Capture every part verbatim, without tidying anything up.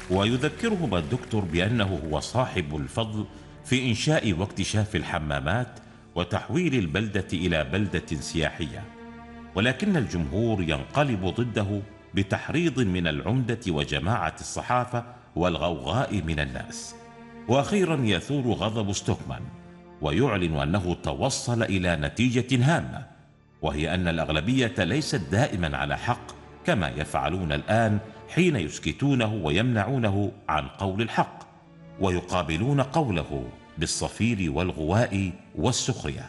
ويذكرهم الدكتور بأنه هو صاحب الفضل في إنشاء واكتشاف الحمامات وتحويل البلدة إلى بلدة سياحية، ولكن الجمهور ينقلب ضده بتحريض من العمدة وجماعة الصحافة والغوغاء من الناس. وأخيرا يثور غضب ستوكمان ويعلن أنه توصل إلى نتيجة هامة، وهي أن الأغلبية ليست دائما على حق كما يفعلون الآن حين يسكتونه ويمنعونه عن قول الحق، ويقابلون قوله بالصفير والغواء والسخرية.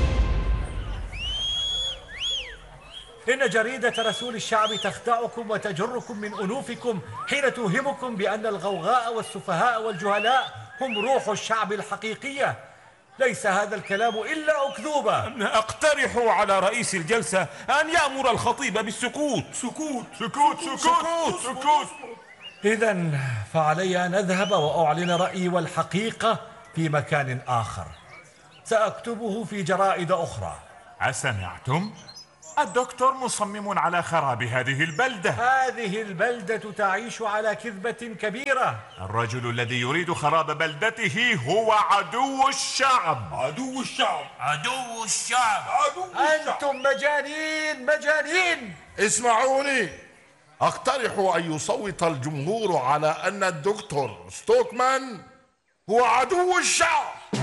إن جريدة رسول الشعب تخدعكم وتجركم من أنوفكم حين توهمكم بأن الغوغاء والسفهاء والجهلاء هم روح الشعب الحقيقية. ليس هذا الكلام إلا أكذوبة. أنا أقترح على رئيس الجلسة أن يأمر الخطيب بالسكوت. سكوت سكوت سكوت سكوت. إذن فعلي أن أذهب وأعلن رأيي والحقيقة في مكان آخر، سأكتبه في جرائد أخرى. أسمعتم؟ الدكتور مصمم على خراب هذه البلدة. هذه البلدة تعيش على كذبة كبيرة. الرجل الذي يريد خراب بلدته هو عدو الشعب. عدو الشعب عدو الشعب عدو الشعب. أنتم مجانين مجانين. اسمعوني، أقترح أن يصوت الجمهور على أن الدكتور ستوكمان هو عدو الشعب.